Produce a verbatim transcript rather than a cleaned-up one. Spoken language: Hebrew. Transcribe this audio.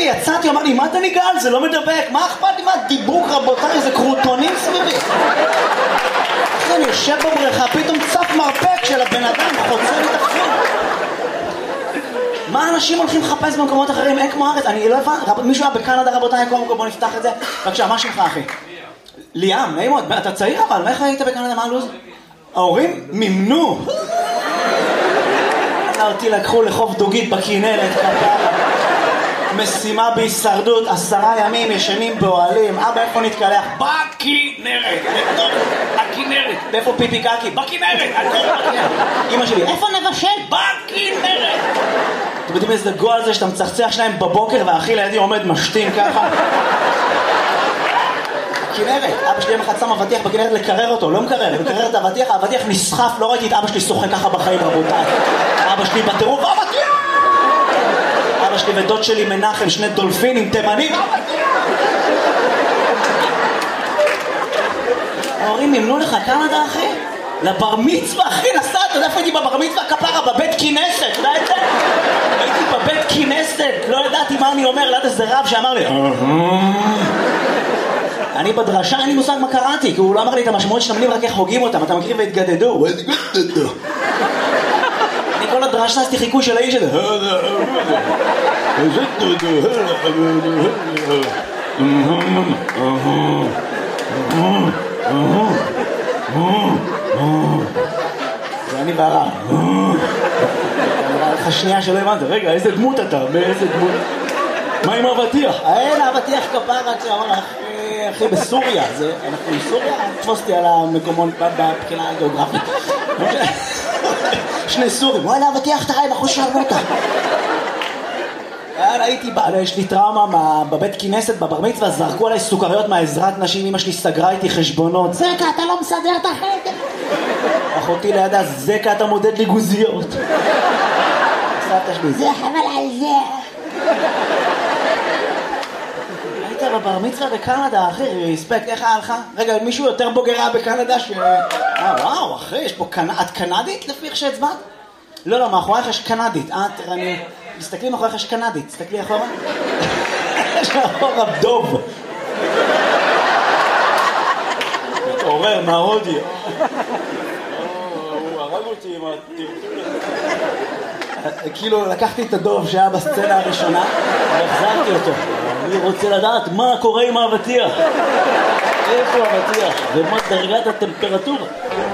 יצאתי, אמר לי, מה אתה ניגל? זה לא מדבק, מה אכפת לי? מה דיבוק רבותיי? זה קרוטונים סביבי. אחרי אני יושב בבריכה, פתאום צף מרפק של הבן אדם, חוצה לי תחזור. מה אנשים הולכים לחפש במקומות אחרים? אין כמו הארץ, אני לא הבן, מישהו היה בקנדה רבותיי, בוא נפתח את זה. בבקשה, מה שלך אחי? ליאם, נעים מאוד, אתה צעיר אבל, איך היית בקנדה, מה הלוז? ההורים מימנו. אותי לקחו לחוף דוגית בכינרת, משימה בהישרדות, עשרה ימים ישנים באוהלים. אבא, איפה נתקלח? בכינרת, בתוך הכינרת. ואיפה פיפי קקי? בכינרת, הכל בכינרת. אמא שלי, איפה נבשל? בכינרת. אתם יודעים איזה גול זה שאתה מצחצח שלהם בבוקר והאחי לידי עומד משתין ככה? בכינרת. אבא שלי יום אחד שם אבטיח בכינרת לקרר אותו, לא מקרר, לקרר את האבטיח, האבטיח נסחף, לא ראיתי את אבא שלי שוחק ככה בחיים רבותיי. אבא שלי בטירוף, אבטיח! אבא שלי ודוד שלי מנחם, שני דולפינים, תימנים, אבטיח! ההורים ימנו לך קנדה אחי? לבר מצווה אחי, נסעת, אתה יודע איפה הייתי בבר מצווה? כפרה, בבית כינסת, אתה יודע את זה? הייתי בבית כינסת, לא ידעתי מה אני אומר, ליד איזה רב שאמר לי אני בדרשה, אין לי מושג מה קראתי, כי הוא לא אמר לי את המשמעות של המילים, רק איך הוגים אותם, אתה מכיר והתגדדו. התגדדו. אני כל הדרשה עשיתי חיקוי של האיש הזה. זה אני והרב. נראה לך שנייה שלא הבנת, רגע, איזה דמות אתה? באיזה דמות? מה עם אבטיח? אין, אבטיח כפרה, כשאמר לך אחי, בסוריה, אנחנו בסוריה, תפוסתי על המקומות בבחינה הגיאוגרפית. שני סורים, וואלה, אבטיח תראי, בחור שרמוטה. הייתי, יש לי טראומה בבית כינסת, בבר מצווה, זרקו עליי סוכריות מהעזרת נשים, אמא שלי סגרה איתי חשבונות. זקה, אתה לא מסדר את החדר. אחותי לידה, זקה, אתה מודד לי גוזיות. סבתא שלי, זה חבל על זה. היית בבר מצווה בקנדה, אחי, ריספקט, איך היה לך? רגע, מישהו יותר בוגר היה בקנדה ש... אה, וואו, אחי, יש פה קנ... את קנדית לפי איך שהצבעת? לא, לא, מאחורייך יש קנדית. אה, תראה, אני... תסתכלי מאחורייך יש קנדית, תסתכלי אחורה. יש מאחורה דוב. מתעורר מההודי. הוא הרג אותי עם הטרטול. כאילו, לקחתי את הדוב שהיה בסצנה הראשונה, והחזרתי אותו. אני רוצה לדעת מה קורה עם האבטיח. איפה האבטיח? ומה דרגת הטמפרטורה?